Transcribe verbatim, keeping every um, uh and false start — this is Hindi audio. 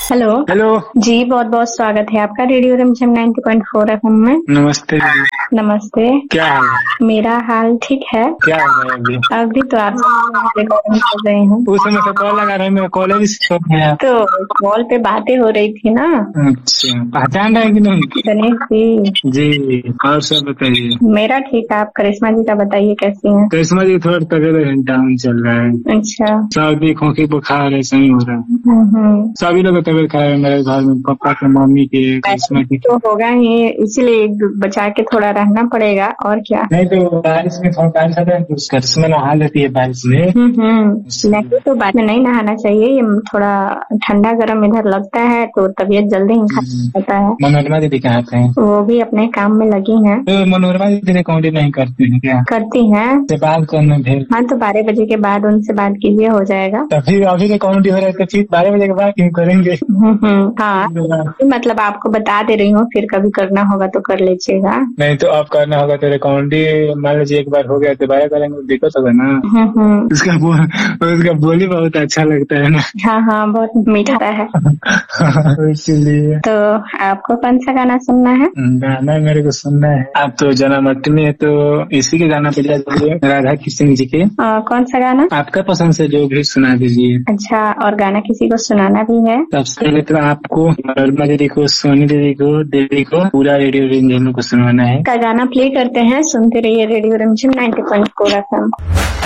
हेलो। हेलो। जी बहुत बहुत स्वागत है आपका रेडियो रिमझिम नाइंटी पॉइंट फोर एफएम में। नमस्ते। नमस्ते। क्या हाल है? मेरा हाल ठीक है। क्या हो रहा है अभी? अभी तो आप रिकॉर्डिंग कर रही हूँ। उस समय से कॉल लगा रहे हैं, मेरा कॉलेज है। तो कॉल पे बातें हो रही थी ना। अच्छा, पहचान रहे हैं कि नहीं? गणेश जी। जी, और सब बताइए। मेरा ठीक है। आप करिश्मा जी का बताइए कैसी हैं? करिश्मा जी थोड़ा तबीयत डाउन चल रहा है। अच्छा। सर्दी खोखी बुखार ऐसा ही हो रहा है। हम्म हम्म। सभी लोग का तबीयत खराब है मेरे घर में, पापा के, मम्मी के, करिश्मा की। तो होगा ही, इसीलिए बचा के थोड़ा रहना पड़ेगा और क्या। नहीं तो बारिश में थोड़ा बारिश आता है तो करिश्मा नहा लेती है बारिश में। हम्म हम्म। नहीं तो बारिश में नहीं नहाना चाहिए, ये थोड़ा ठंडा गर्म इधर लगता है तो तबीयत जल्दी ही खराब होता है। मनोरमा दीदी कहाँ पे हैं? वो भी अपने काम में लगी हैं। तो मनोरमा दीदी रिकॉर्डिंग नहीं करती है क्या? करती हैं। से बात करना फिर। हाँ तो बारह बजे के बाद उनसे बात कीजिए, हो जाएगा। तो फिर अभी रिकॉर्डिंग हो रहा है तो फिर बारह बजे के बाद क्यों करेंगे? हम्म हम्म। हाँ मतलब आपको बता दे रही हूँ, फिर कभी करना होगा तो कर लीजिएगा। नहीं तो आप करना होगा तो रिकॉर्डिंग मान लीजिए एक बार हो गया तो बारह करेंगे, दिक्कत होगा ना। हम्म हम्म। उसका बोल उसका बोली बहुत अच्छा लगता है ना। हाँ हाँ बहुत मीठा है। इसलिए तो आपको कौन सा गाना सुनना है? गाना मेरे को सुनना है। आप तो जन्माष्टमी है तो इसी के गाना बजा दीजिए, राधा कृष्ण जी के। आ, कौन सा गाना? आपका पसंद से जो भी सुना दीजिए। अच्छा, और गाना किसी को सुनाना भी है? सबसे पहले तो आपको, वर्मा दीदी को, सोनी दीदी को, दीदी को, पूरा रेडियो रिमझिम को सुनवाना है। का गाना प्ले करते हैं, सुनते रहिए रेडियो रिमझिम नाइंटी पॉइंट फोर एफएम।